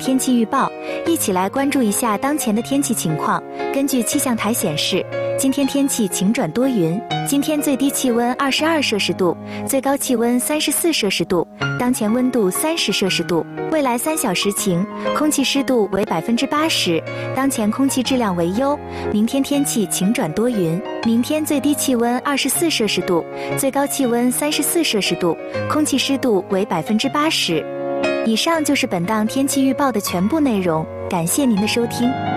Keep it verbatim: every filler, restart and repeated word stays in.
天气预报，一起来关注一下当前的天气情况。根据气象台显示，今天天气晴转多云，今天最低气温二十二摄氏度，最高气温三十四摄氏度，当前温度三十摄氏度。未来三小时晴，空气湿度为百分之八十，当前空气质量为优。明天天气晴转多云，明天最低气温二十四摄氏度，最高气温三十四摄氏度，空气湿度为百分之八十。以上就是本档天气预报的全部内容，感谢您的收听。